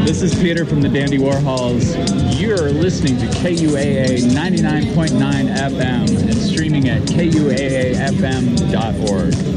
This is Peter from the Dandy Warhols. You're listening to KUAA 99.9 FM and streaming at kuaafm.org.